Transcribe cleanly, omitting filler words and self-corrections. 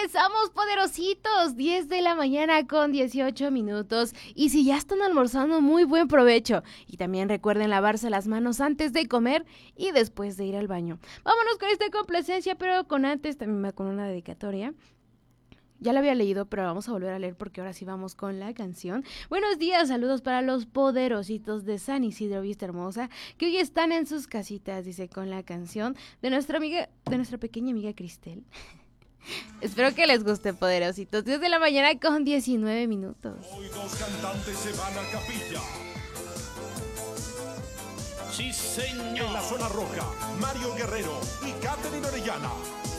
Comenzamos, poderositos, 10 de la mañana con 18 minutos. Y si ya están almorzando, muy buen provecho. Y también recuerden lavarse las manos antes de comer y después de ir al baño. Vámonos con esta complacencia, pero con antes también va con una dedicatoria. Ya la había leído, pero vamos a volver a leer porque ahora sí vamos con la canción. Buenos días, saludos para los poderositos de San Isidro Vista Hermosa, que hoy están en sus casitas, dice, con la canción de nuestra pequeña amiga Cristel. Espero que les guste, poderositos. 10 de la mañana con 19 minutos. Hoy dos cantantes se van a capilla. Sí, señor. En la zona roja, Mario Guerrero y Catherine Orellana.